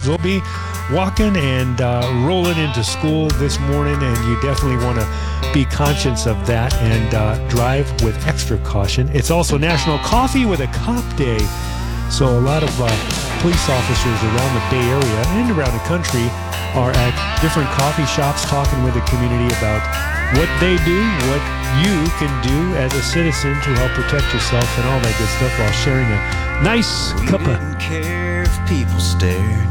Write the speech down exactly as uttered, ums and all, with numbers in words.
will be walking and uh, rolling into school this morning, and you definitely want to be conscious of that and uh, drive with extra caution. It's also National Coffee with a Cop Day, so a lot of uh, police officers around the Bay Area and around the country are at different coffee shops talking with the community about what they do, what you can do as a citizen to help protect yourself and all that good stuff while sharing a nice cup of care if people stare.